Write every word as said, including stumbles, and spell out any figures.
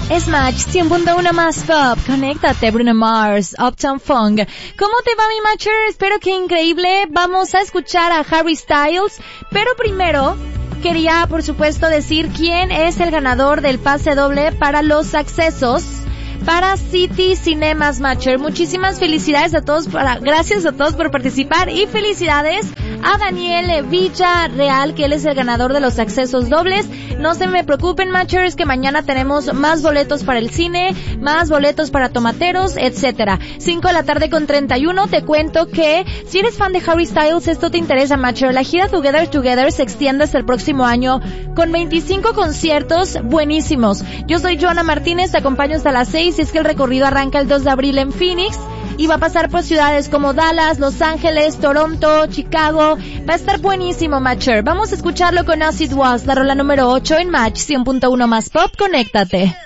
Es Match cien punto uno más Pop. Conéctate, Bruno Mars, Uptown Funk. ¿Cómo te va, mi Matcher? Espero que increíble. Vamos a escuchar a Harry Styles, pero primero quería, por supuesto, decir quién es el ganador del pase doble para los accesos para City Cinemas, Matcher. Muchísimas felicidades a todos, para, gracias a todos por participar y felicidades a Daniel Villarreal, que él es el ganador de los accesos dobles. No se me preocupen, Matchers, que mañana tenemos más boletos para el cine, más boletos para tomateros, etcétera. cinco de la tarde con treinta y uno, te cuento que si eres fan de Harry Styles, esto te interesa, Matcher. La gira Together Together se extiende hasta el próximo año con veinticinco conciertos buenísimos. Yo soy Joana Martínez, te acompaño hasta las seis y es que el recorrido arranca el dos de abril en Phoenix y va a pasar por ciudades como Dallas, Los Ángeles, Toronto, Chicago. Va a estar buenísimo, Matcher. Vamos a escucharlo con Acid Was, la rola número ocho en Match cien punto uno más Pop. Conéctate.